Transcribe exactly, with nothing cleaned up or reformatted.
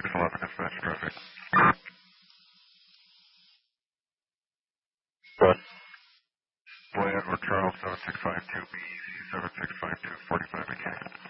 six eleven dispatch traffic. What? Boy Edward Charles seven six five two B E C seven six five two forty-five mechanic.